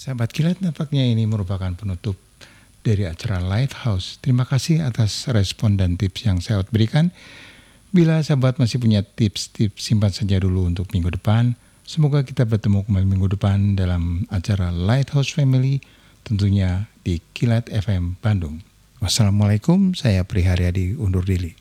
Sahabat Kilat, nampaknya ini merupakan penutup dari acara Lighthouse. Terima kasih atas respon dan tips yang saya berikan. Bila sahabat masih punya tips-tips, simpan saja dulu untuk minggu depan. Semoga kita bertemu kembali minggu depan dalam acara Lighthouse Family, tentunya di Kilat FM Bandung. Wassalamualaikum, saya Pri Haryadi undur diri.